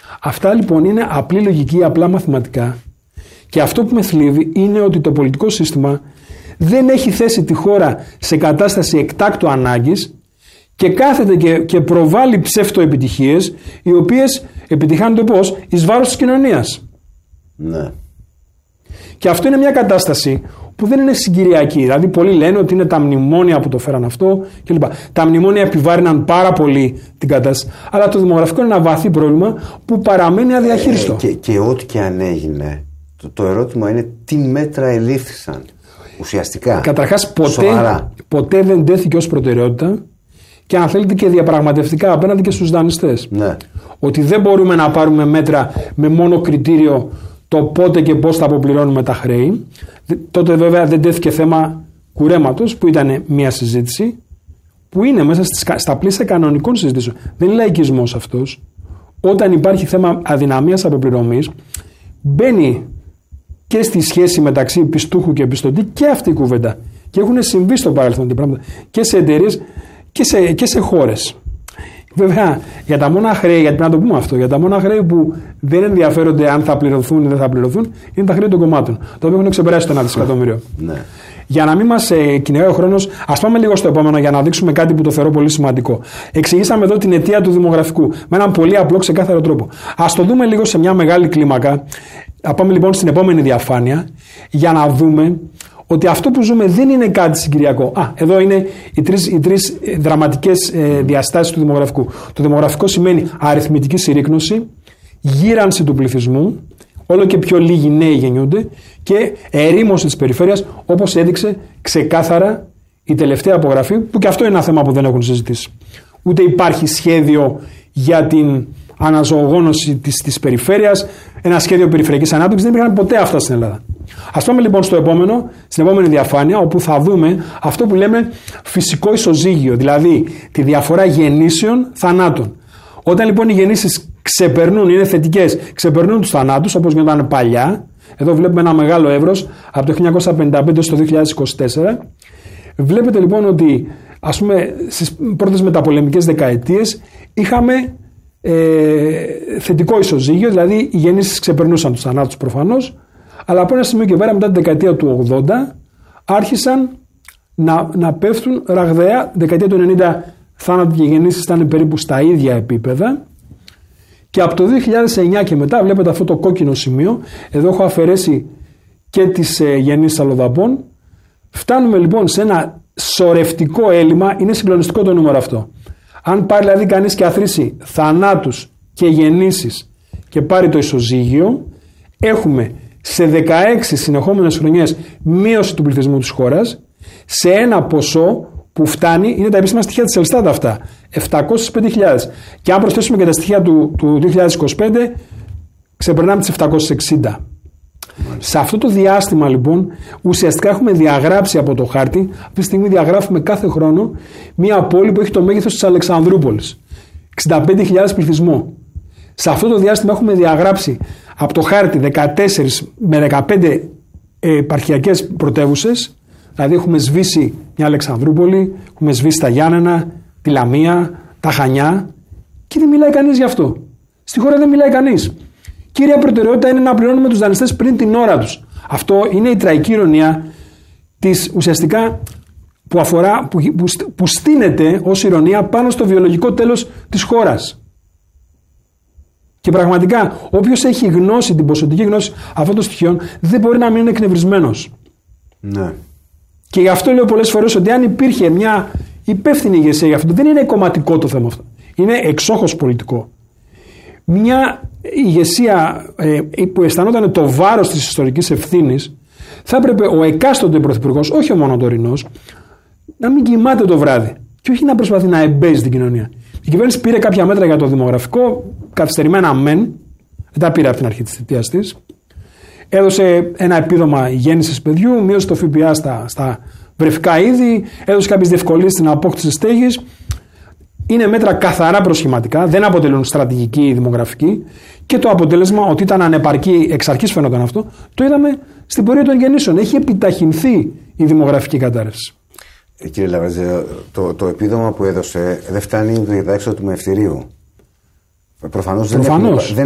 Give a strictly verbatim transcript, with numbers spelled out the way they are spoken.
Αυτά λοιπόν είναι απλή λογική, απλά μαθηματικά. Και αυτό που με θλίβει είναι ότι το πολιτικό σύστημα δεν έχει θέσει τη χώρα σε κατάσταση εκτάκτου ανάγκης και κάθεται και, και προβάλλει ψεύτο-επιτυχίες, οι οποίες επιτυχάνονται πώς? Εις βάρος της κοινωνίας. Ναι. Και αυτό είναι μια κατάσταση που δεν είναι συγκυριακή. Δηλαδή, πολλοί λένε ότι είναι τα μνημόνια που το φέραν αυτό κλπ. Τα μνημόνια επιβάρυναν πάρα πολύ την κατάσταση. Αλλά το δημογραφικό είναι ένα βαθύ πρόβλημα που παραμένει αδιαχείριστο. Ε, και, και ό,τι και αν έγινε, το, το ερώτημα είναι τι μέτρα ελήφθησαν ουσιαστικά. Καταρχάς, ποτέ, ποτέ δεν τέθηκε ως προτεραιότητα και αν θέλετε και διαπραγματευτικά απέναντι και στους δανειστές. Ναι. Ότι δεν μπορούμε να πάρουμε μέτρα με μόνο κριτήριο το πότε και πώς θα αποπληρώνουμε τα χρέη. Τότε βέβαια δεν τέθηκε θέμα κουρέματος, που ήταν μια συζήτηση που είναι μέσα στις, στα πλαίσια κανονικών συζητήσεων. Δεν είναι λαϊκισμός αυτός. Όταν υπάρχει θέμα αδυναμίας αποπληρωμής, μπαίνει και στη σχέση μεταξύ πιστούχου και πιστωτή και αυτή η κουβέντα. Και έχουν συμβεί στο παρελθόν πράγματα και σε εταιρείες και σε, και σε χώρες. Βέβαια, για τα μόνα χρέη, γιατί πρέπει να το πούμε αυτό, για τα μόνα χρέη που δεν ενδιαφέρονται αν θα πληρωθούν ή δεν θα πληρωθούν, είναι τα χρέη των κομμάτων. Το οποίο έχουν ξεπεράσει το ένα δισεκατομμύριο. Ναι. Για να μην μας ε, κυνηγάει ο χρόνος, ας πάμε λίγο στο επόμενο για να δείξουμε κάτι που το θεωρώ πολύ σημαντικό. Εξηγήσαμε εδώ την αιτία του δημογραφικού με έναν πολύ απλό, ξεκάθαρο τρόπο. Ας το δούμε λίγο σε μια μεγάλη κλίμακα. Θα πάμε λοιπόν στην επόμενη διαφάνεια για να δούμε ότι αυτό που ζούμε δεν είναι κάτι συγκυριακό. Α, εδώ είναι οι τρεις, οι τρεις δραματικές ε, διαστάσεις του δημογραφικού. Το δημογραφικό σημαίνει αριθμητική συρρίκνωση, γύρανση του πληθυσμού, όλο και πιο λίγοι νέοι γεννιούνται και ερήμωση της περιφέρειας, όπως έδειξε ξεκάθαρα η τελευταία απογραφή, που και αυτό είναι ένα θέμα που δεν έχουν συζητήσει. Ούτε υπάρχει σχέδιο για την αναζωογόνωση της, της περιφέρειας, ένα σχέδιο περιφερειακής ανάπτυξης, δεν υπήρχαν ποτέ αυτά στην Ελλάδα. Ας πάμε λοιπόν στο επόμενο, στην επόμενη διαφάνεια, όπου θα δούμε αυτό που λέμε φυσικό ισοζύγιο, δηλαδή τη διαφορά γεννήσεων θανάτων. Όταν λοιπόν οι γεννήσεις ξεπερνούν, είναι θετικές, ξεπερνούν τους θανάτους, όπως γινόταν παλιά, εδώ βλέπουμε ένα μεγάλο εύρος από το χίλια εννιακόσια πενήντα πέντε στο δύο χιλιάδες είκοσι τέσσερα. Βλέπετε λοιπόν ότι, ας πούμε, στις πρώτες μεταπολεμικές δεκαετίες είχαμε ε, θετικό ισοζύγιο, δηλαδή οι γεννήσεις ξεπερνούσαν τους θανάτους προφανώς, αλλά από ένα σημείο και πέρα, μετά τη δεκαετία του ογδόντα, άρχισαν να, να πέφτουν ραγδαία. Δεκαετία του ενενήντα θάνατοι και γεννήσεις ήταν περίπου στα ίδια επίπεδα. Και από το δύο χιλιάδες εννιά και μετά, βλέπετε αυτό το κόκκινο σημείο, εδώ έχω αφαιρέσει και τις ε, γεννήσεις αλλοδαπών. Φτάνουμε λοιπόν σε ένα σωρευτικό έλλειμμα, είναι συγκλονιστικό το νούμερο αυτό. Αν πάρει δηλαδή κανείς και αθροίσει θανάτους και γεννήσεις και πάρει το ισοζύγιο, έχουμε σε δεκαέξι συνεχόμενες χρονιές μείωση του πληθυσμού της χώρας σε ένα ποσό που φτάνει, είναι τα επίσημα στοιχεία της Ελστάτ αυτά, επτακόσιες πέντε χιλιάδες. Και αν προσθέσουμε και τα στοιχεία του, του δύο χιλιάδες είκοσι πέντε, ξεπερνάμε τις επτακόσιες εξήντα. Σε αυτό το διάστημα λοιπόν ουσιαστικά έχουμε διαγράψει από το χάρτη, αυτή τη στιγμή διαγράφουμε κάθε χρόνο μια πόλη που έχει το μέγεθος της Αλεξανδρούπολης, εξήντα πέντε χιλιάδες πληθυσμό. Σε αυτό το διάστημα έχουμε διαγράψει από το χάρτη δεκατέσσερις με δεκαπέντε επαρχιακές πρωτεύουσες, δηλαδή έχουμε σβήσει μια Αλεξανδρούπολη, έχουμε σβήσει τα Γιάννενα, τη Λαμία, τα Χανιά και δεν μιλάει κανείς γι' αυτό. Στη χώρα δεν μιλάει κανείς. Κύρια προτεραιότητα είναι να πληρώνουμε τους δανειστές πριν την ώρα τους. Αυτό είναι η τραγική ηρωνία της ουσιαστικά που, αφορά, που, που, που στείνεται ως ηρωνία πάνω στο βιολογικό τέλος της χώρας. Και πραγματικά όποιος έχει γνώση, την ποσοτική γνώση αυτών των στοιχείων, δεν μπορεί να μην είναι εκνευρισμένος. Ναι. Και γι' αυτό λέω πολλές φορές ότι αν υπήρχε μια υπεύθυνη ηγεσία για αυτό, δεν είναι κομματικό το θέμα αυτό. Είναι εξόχως πολιτικό. Μια ηγεσία ε, που αισθανόταν το βάρος της ιστορικής ευθύνης, θα έπρεπε ο εκάστοτε πρωθυπουργός, όχι ο μόνο τωρινός, να μην κοιμάται το βράδυ και όχι να προσπαθεί να εμπέζει την κοινωνία. Η κυβέρνηση πήρε κάποια μέτρα για το δημογραφικό, καθυστερημένα μεν, δεν τα πήρε από την αρχή της θητείας της. Έδωσε ένα επίδομα γέννησης παιδιού, μείωσε το ΦΠΑ στα, στα βρεφικά είδη, έδωσε κάποιες διευκολύνσεις στην απόκτηση στέγης. Είναι μέτρα καθαρά προσχηματικά, δεν αποτελούν στρατηγική δημογραφική και το αποτέλεσμα ότι ήταν ανεπαρκή, εξ αρχής φαίνονταν αυτό, το είδαμε στην πορεία των γεννήσεων. Έχει επιταχυνθεί η δημογραφική κατάρρευση. Ε, κύριε Λαβραζέ, το, το επίδομα που έδωσε δεν φτάνει για τα έξοδα του μευτηρίου. Προφανώς δεν,